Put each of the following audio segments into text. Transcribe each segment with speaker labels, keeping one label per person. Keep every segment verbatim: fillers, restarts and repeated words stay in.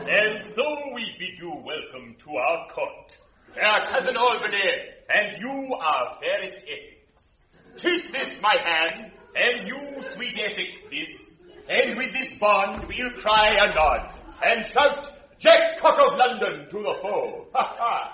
Speaker 1: And so we bid you welcome to our court. Fair cousin Albany, and you are fairest Essex. Take this, my hand, and you, sweet Essex, this. And with this bond we'll cry a nod, and shout, Jack Cock of London to the foe. Ha ha!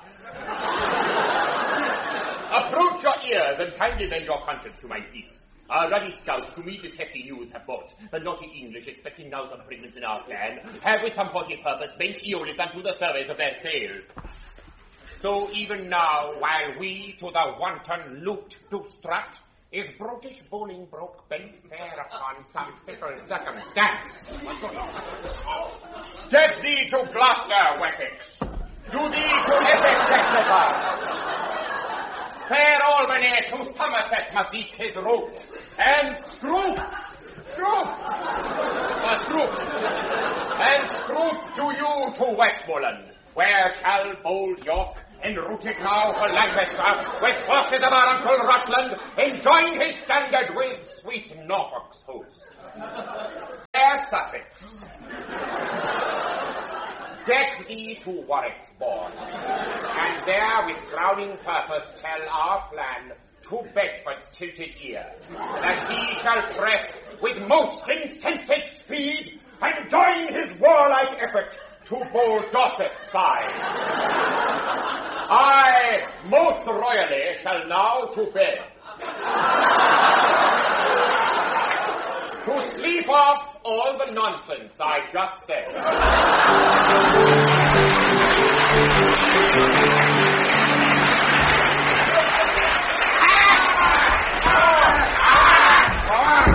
Speaker 1: Approach your ears and kindly lend your conscience to my peace. Our ruddy scouts to meet this hefty news have brought. The naughty English, expecting now some pregnants in our clan, have with some haughty purpose bent Eolus unto the service of their sail. So even now, while we to the wanton loot do strut, is brutish Bolingbroke bent fair upon some fickle circumstance. Get thee to Gloucester, Wessex. Do thee to Essex, Exeter. Fair Albany to Somerset must eke his route. And Scroop, Scroop, uh, Scroop, and Scroop to you to Westmoreland, where shall bold York, enrouted now for Lancaster, with forces of our uncle Rutland, enjoin his standard with sweet Norfolk's host. Fair Sussex, get thee to Warwick's bourne, and there with crowning purpose tell our plan to Bedford's tilted ear, that he shall press with most insensate speed and join his warlike effort to bold Dorset's side. I, most royally, shall now to bed, to sleep off all the nonsense I just said. Ah!